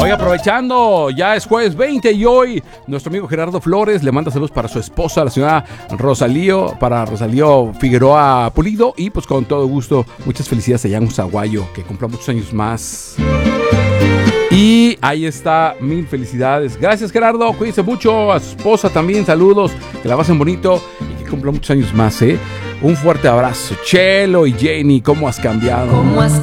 Hoy aprovechando, ya es jueves 20 y hoy nuestro amigo Gerardo Flores le manda saludos para su esposa, la señora Rosalío, para Rosalío Figueroa Pulido, y pues con todo gusto, muchas felicidades a Yang Zaguayo, que cumpla muchos años más. Y ahí está, mil felicidades. Gracias, Gerardo, cuídense mucho, a su esposa también, saludos, que la pasen bonito y que cumpla muchos años más, ¿eh? Un fuerte abrazo. Chelo y Jenny, ¿cómo has cambiado? ¿Cómo has